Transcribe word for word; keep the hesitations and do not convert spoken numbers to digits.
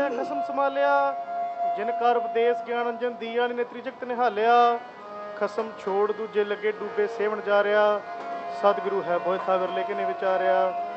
ਖਸਮ ਸੰਭਾਲਿਆ, ਜਿਨ ਕਰ ਉਪਦੇਸ ਗਿਆਨ ਅੰਜਨ ਦੀਆ ਨੀ ਨੇਤਰੀ ਜਗਤ ਨਿਹਾਲਿਆ। ਖਸਮ ਛੋੜ ਦੂਜੇ ਲੱਗੇ ਡੂਬੇ ਸੇਵਣ ਜਾ ਰਿਹਾ, ਸਤਿਗੁਰੂ ਹੈ ਬੋਇ ਥਾ ਵਿਰਲੇ ਕਿਨੇ ਵਿਚਾਰਿਆ।